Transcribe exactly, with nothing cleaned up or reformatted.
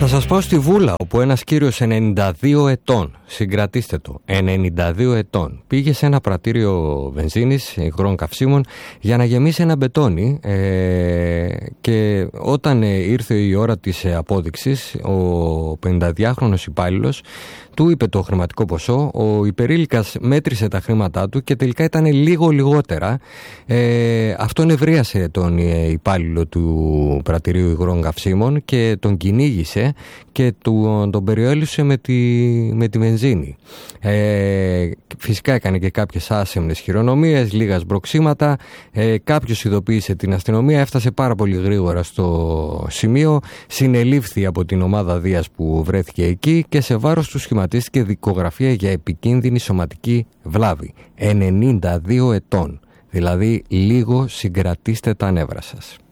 Θα σας πάω στη Βούλα, όπου ένας κύριος ενενήντα δύο ετών, συγκρατήστε το, ενενήντα δύο ετών, πήγε σε ένα πρατήριο βενζίνης υγρών καυσίμων για να γεμίσει ένα μπετόνι ε, και όταν ε, ήρθε η ώρα της ε, απόδειξης, ο πενηνταδυάχρονος υπάλληλος του είπε το χρηματικό ποσό, ο υπερήλικας μέτρησε τα χρήματά του και τελικά ήταν λίγο λιγότερα. Ε, αυτό νευρίασε τον ε, υπάλληλο του πρατηρίου υγρών καυσίμων και τον κυνήγησε και του, τον περιέλυσε με τη, με τη βενζίνη. Ε, φυσικά έκανε και κάποιες άσεμνες χειρονομίες, λίγα σμπροξίματα. Ε, κάποιος ειδοποίησε την αστυνομία, έφτασε πάρα πολύ γρήγορα στο σημείο, συνελήφθη από την ομάδα Δίας που βρέθηκε εκεί και σε βάρος του σχηματίστηκε δικογραφία για επικίνδυνη σωματική βλάβη. ενενήντα δύο ετών. Δηλαδή λίγο συγκρατήστε τα νεύρα σας.